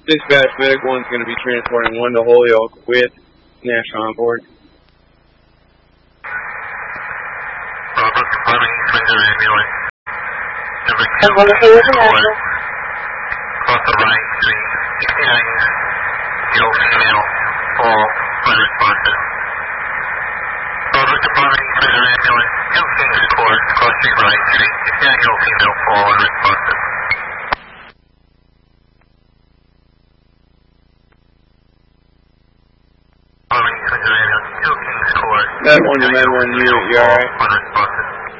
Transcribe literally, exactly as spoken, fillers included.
Dispatch, Medic one's going to be transporting one to Holyoke with Nash on board. Robert, running Finger ambulance. Number two, I'm going to say with National. Across the right street, sixty-nine, male, female, all unresponsive. Robert, departing Finger ambulance, two Kings Court, across the right street, sixty-nine, male, female, all unresponsive. That one to man one unit, you alright?